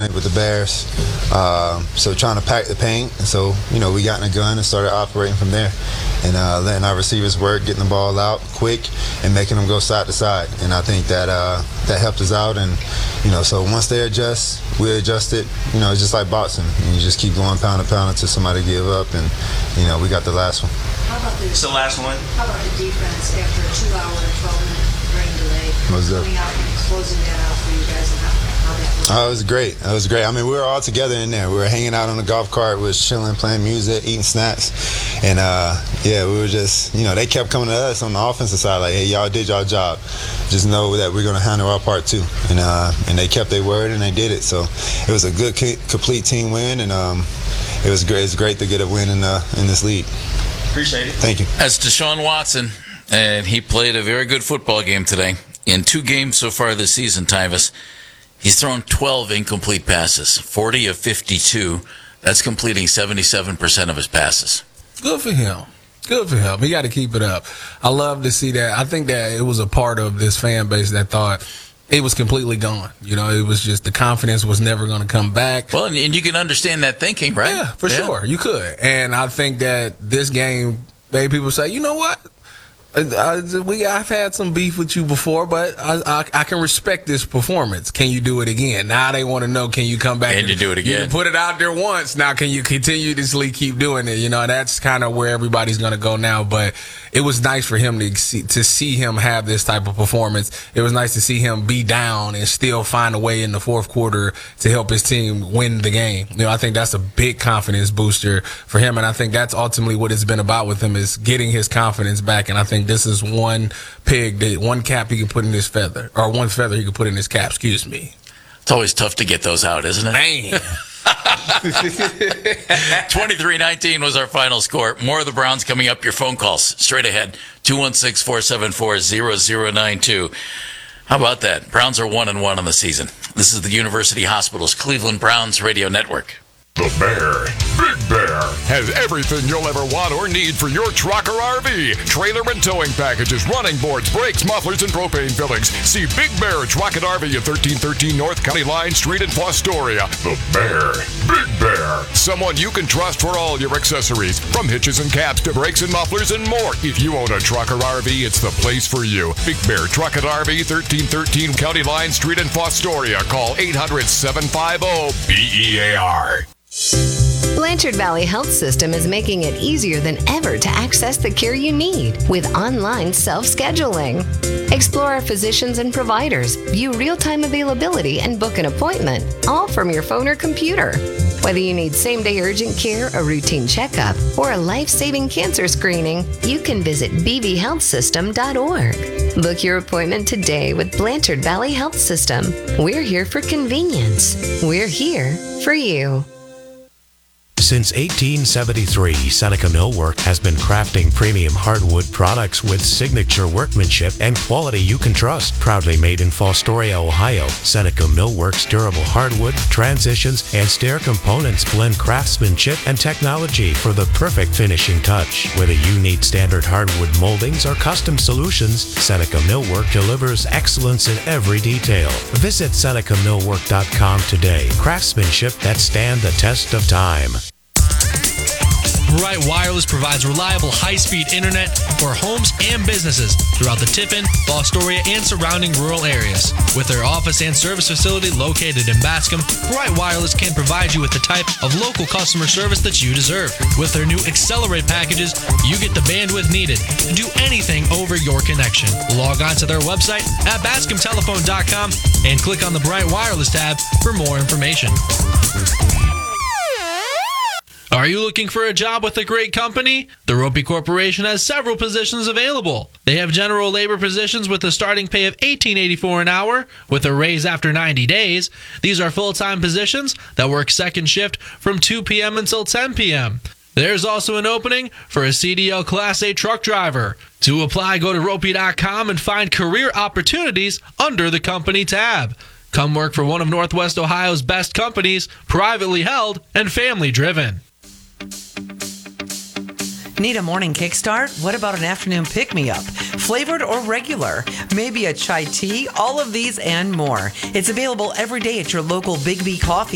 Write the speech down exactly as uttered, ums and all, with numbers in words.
unit with the Bears. Um, so trying to pack the paint. And so, you know, we got in a gun and started operating from there. And uh, letting our receivers work, getting the ball out quick, and making them go side to side. And I think that uh, that helped us out. And, you know, so once they adjust, we adjusted. You know, it's just like boxing. And you just keep going pound to pound until somebody give up. And, you know, we got the last one. How about the, It's the last one. How about the defense after a two-hour, twelve-minute rain delay? What's that? Coming out and closing that out for you guys, and how, how that worked? Oh, it was great. It was great. I mean, we were all together in there. We were hanging out on the golf cart. We was chilling, playing music, eating snacks. And, uh, yeah, we were just, you know, they kept coming to us on the offensive side like, hey, y'all did y'all job. Just know that we're going to handle our part, too. And uh, and they kept their word, and they did it. So it was a good, complete team win, and um, it was great. It's great to get a win in, uh, in this league. Appreciate it. Thank you. That's Deshaun Watson, and he played a very good football game today. In two games so far this season, Tyvis, he's thrown twelve incomplete passes, forty of fifty-two. That's completing seventy-seven percent of his passes. Good for him. Good for him. He got to keep it up. I love to see that. I think that it was a part of this fan base that thought it was completely gone. You know, it was just the confidence was never going to come back. Well, and you can understand that thinking, right? Yeah, for yeah. sure. You could. And I think that this game made people say, you know what? I, we I've had some beef with you before, but I, I I can respect this performance. Can you do it again? Now they want to know, can you come back and, and you do it again? You put it out there once. Now can you continuously keep doing it? You know, that's kind of where everybody's going to go now. But it was nice for him to see, to see him have this type of performance. It was nice to see him be down and still find a way in the fourth quarter to help his team win the game. You know, I think that's a big confidence booster for him, and I think that's ultimately what it's been about with him, is getting his confidence back. And I think this is one pig, that one cap he can put in his feather, or one feather he can put in his cap, excuse me. It's always tough to get those out, isn't it? Man. twenty-three nineteen was our final score. More of the Browns coming up. Your phone calls straight ahead. two one six, four seven four, zero zero nine two. How about that? Browns are one and one on the season. This is the University Hospital's Cleveland Browns Radio Network. The Bear, Big Bear, has everything you'll ever want or need for your truck or R V. Trailer and towing packages, running boards, brakes, mufflers, and propane fillings. See Big Bear Truck and R V at thirteen thirteen North County Line Street in Fostoria. The Bear, Big Bear, someone you can trust for all your accessories, from hitches and caps to brakes and mufflers and more. If you own a truck or R V, it's the place for you. Big Bear Truck and R V, thirteen thirteen County Line Street in Fostoria. Call eight hundred, seven five zero, B E A R. Blanchard Valley Health System is making it easier than ever to access the care you need with online self-scheduling. Explore our physicians and providers, view real-time availability, and book an appointment, all from your phone or computer. Whether you need same-day urgent care, a routine checkup, or a life-saving cancer screening, you can visit b v health system dot org. Book your appointment today with Blanchard Valley Health System. We're here for convenience. We're here for you. Since eighteen seventy-three, Seneca Millwork has been crafting premium hardwood products with signature workmanship and quality you can trust. Proudly made in Fostoria, Ohio, Seneca Millwork's durable hardwood, transitions, and stair components blend craftsmanship and technology for the perfect finishing touch. Whether you need standard hardwood moldings or custom solutions, Seneca Millwork delivers excellence in every detail. Visit Seneca Millwork dot com today. Craftsmanship that stand the test of time. Bright Wireless provides reliable high-speed internet for homes and businesses throughout the Tiffin, Fostoria, and surrounding rural areas. With their office and service facility located in Bascom, Bright Wireless can provide you with the type of local customer service that you deserve. With their new Accelerate packages, you get the bandwidth needed to do anything over your connection. Log on to their website at bascom telephone dot com and click on the Bright Wireless tab for more information. Are you looking for a job with a great company? The Ropey Corporation has several positions available. They have general labor positions with a starting pay of eighteen eighty-four an hour with a raise after ninety days. These are full-time positions that work second shift from two p.m. until ten p.m. There's also an opening for a C D L Class A truck driver. To apply, go to ropey dot com and find career opportunities under the company tab. Come work for one of Northwest Ohio's best companies, privately held and family-driven. Need a morning kickstart? What about an afternoon pick-me-up? Flavored or regular? Maybe a chai tea? All of these and more. It's available every day at your local Big B Coffee.